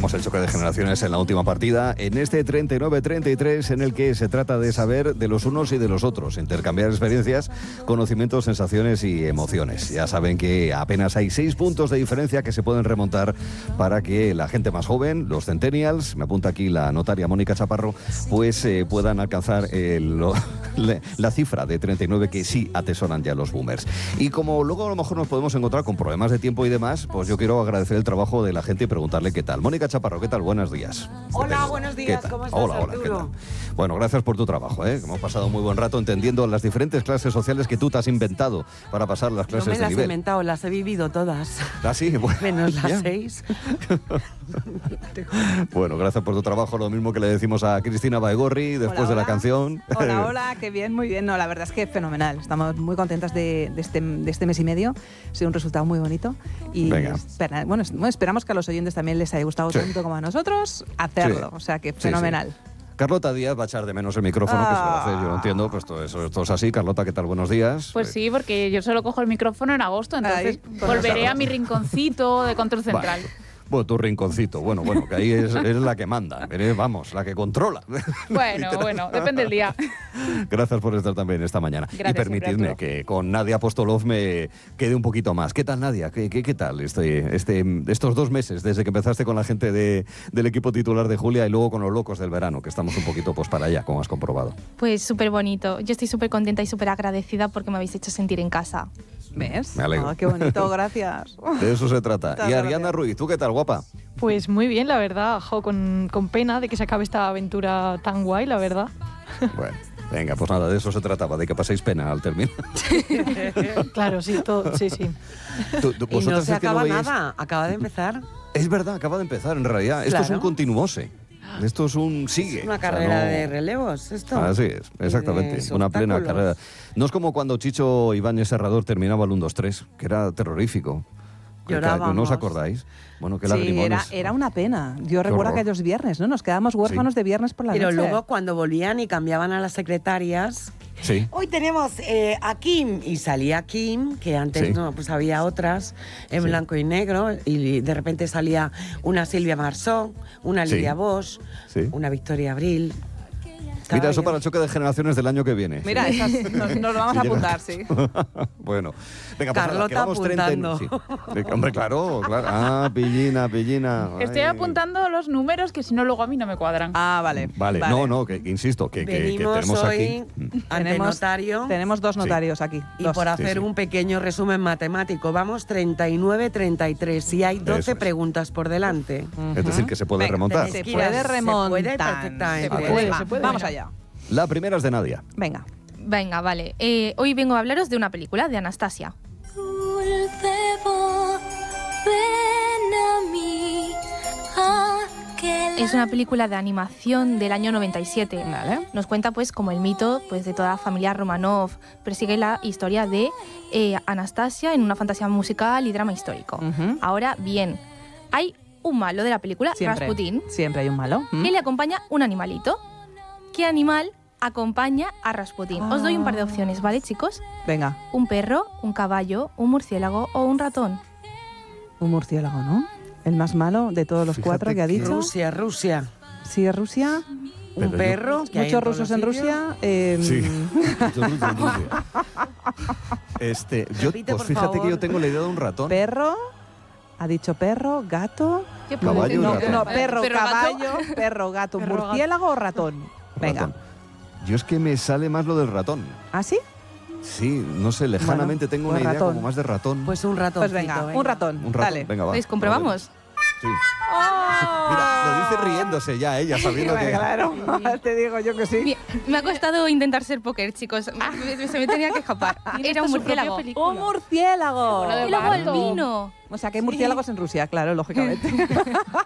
Arrancamos el choque de generaciones en la última partida, en este 39-33 en el que se trata de saber de los unos y de los otros, intercambiar experiencias, conocimientos, sensaciones y emociones. Ya saben que apenas hay 6 puntos de diferencia que se pueden remontar para que la gente más joven, los centennials, me apunta aquí la notaria Mónica Chaparro, pues puedan alcanzar la cifra de 39 que sí atesoran ya los boomers. Y como luego a lo mejor nos podemos encontrar con problemas de tiempo y demás, pues yo quiero agradecer el trabajo de la gente y preguntarle qué tal. Mónica Chaparro, ¿qué tal? Buenos días. Hola, buenos días. ¿Cómo estás, Hola, Arturo? ¿qué tal? Bueno, gracias por tu trabajo, ¿eh? Hemos pasado muy buen rato entendiendo las diferentes clases sociales que tú te has inventado para pasar las clases No me de las nivel. he inventado, las he vivido todas. ¿Ah, sí? Bueno, Menos las ya. 6. Bueno, gracias por tu trabajo. Lo mismo que le decimos a Cristina Baigorri después de la canción. Hola, qué bien, muy bien. No, la verdad es que fenomenal. Estamos muy contentas de este mes y medio. Ha sido un resultado muy bonito. Y Venga. esperamos que a los oyentes también les haya gustado Sí. tanto como a nosotros hacerlo. Sí. O sea que Sí, fenomenal. sí. Carlota Díaz va a echar de menos el micrófono, que se lo hace, yo lo entiendo, pues todo eso es así. Carlota, ¿qué tal? Buenos días. Pues sí, porque yo solo cojo el micrófono en agosto, entonces Ahí, volveré a mi rinconcito de control central. Bueno, tu rinconcito, bueno, que ahí es la que manda, vamos, la que controla. Bueno, depende del día. Gracias por estar también esta mañana. Gracias, y permitidme siempre, que con Nadia Apostolov me quede un poquito más. ¿Qué tal, Nadia? ¿Qué tal estos 2 meses desde que empezaste con la gente del equipo titular de Julia y luego con los locos del verano, que estamos un poquito pues para allá, como has comprobado? Pues súper bonito. Yo estoy súper contenta y súper agradecida porque me habéis hecho sentir en casa. ¿Ves? Me alegro. Qué bonito, gracias. De eso se trata. Muchas Y Ariana gracias. Ruiz, ¿tú qué tal, guapa? Pues muy bien, la verdad, con pena de que se acabe esta aventura tan guay, la verdad. Bueno, venga, pues nada, de eso se trataba, de que paséis pena al término. Claro, sí, sí. Y no ¿Vosotras se es que acaba veíais? nada, acaba de empezar. Es verdad, acaba de empezar, en realidad. Esto es un Claro. continuose. Esto es un sigue. Es una O sea, carrera no- de relevos, esto. Así es, exactamente. De Una plena obstáculos. carrera. No es como cuando Chicho Ibáñez Serrador terminaba el 1-2-3, que era terrorífico. Llorábamos. ¿No os acordáis? Bueno, qué Sí, lagrimones. era una pena. Yo recuerdo horror. aquellos viernes, ¿no? Nos quedábamos huérfanos de viernes por la Pero noche. luego cuando volvían y cambiaban a las secretarias, Sí. hoy tenemos a Kim, y salía Kim, que antes Sí. no, pues había otras en Sí. blanco y negro, y de repente salía una Silvia Marsó, una Sí. Lidia Bosch, Sí. una Victoria Abril. Mira, eso Estaba para el choque de generaciones del año que viene. Mira, nos lo vamos a Sí, apuntar, sí. Bueno, venga, pues nada, Carlota que vamos 30 apuntando. sí. Hombre, claro. Ah, pillina. Estoy Ay. apuntando los números que si no luego a mí no me cuadran. Ah, vale. Vale, no, que insisto, que Venimos tenemos hoy aquí. ante notario. Tenemos 2 Sí. notarios aquí. Y 2. por hacer Sí, sí. un pequeño resumen matemático, vamos 39-33 y hay 12 Eso es. preguntas por delante. Es decir, que se puede Venga, remontar. Se que puede ir a- se remontar. puede perfectamente. Se puede, Va, se puede. Vamos Venga. allá. La primera es de Nadia. Venga. Venga, vale. Hoy vengo a hablaros de una película, de Anastasia. Dulce voz, ven a mí, aquel Es una película de animación del año 97. Vale. Nos cuenta pues como el mito pues, de toda la familia Romanov. Persigue la historia de Anastasia en una fantasía musical y drama histórico. Ujú. Ahora bien, hay un malo de la película, Siempre. Rasputín, Siempre hay un malo. que le acompaña un animalito. ¿Qué animal acompaña a Rasputín? Os doy un par de opciones, ¿vale, chicos? Venga, Un perro, un caballo, un murciélago o un ratón. un murciélago, ¿no? El más malo de todos los Fíjate 4 que ha que- dicho. Rusia. Sí, es Rusia. Pero Un yo- perro. que hay Muchos todos rusos los en sitios. Rusia. Yo, Repite, pues por fíjate favor. que yo tengo la idea de un ratón. Perro. Ha dicho perro, gato. ¿Qué Caballo puede y No, ser? ratón. no, perro, Pero gato. caballo, perro, gato, Perro, gato. murciélago o ratón. Venga. Ratón. Yo es que me sale más lo del ratón. ¿Ah, sí? Sí, no sé, lejanamente Bueno, tengo una pues idea ratón. como más de ratón. Pues un ratón. Pues venga, un ratón. un ratón, Dale. venga, va. Pues comprobamos. Sí. Mira, lo dice riéndose ya ella, sabiendo que... Claro, te digo yo que sí. Bien, me ha costado intentar ser póker, chicos. Se me tenía que escapar. Era un murciélago. ¡Un murciélago! Bueno, de Y luego el gato. vino. O sea, que hay murciélagos en Rusia, claro, lógicamente.